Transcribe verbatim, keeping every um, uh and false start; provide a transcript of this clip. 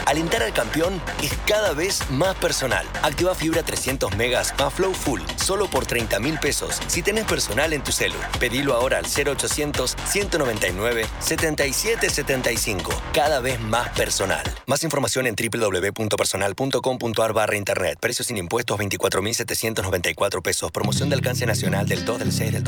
Alentar al campeón es cada vez más personal. Activa fibra trescientos megas más Flow Full, solo por treinta mil pesos. Si tenés personal en tu celu, pedilo ahora al cero ochocientos, ciento noventa y nueve, setenta y siete setenta y cinco. Cada vez más personal. Más información en doble u doble u doble u punto personal punto com punto a r barra internet. Precios sin impuestos veinticuatro mil setecientos noventa y cuatro pesos. Promoción de alcance nacional del dos del seis del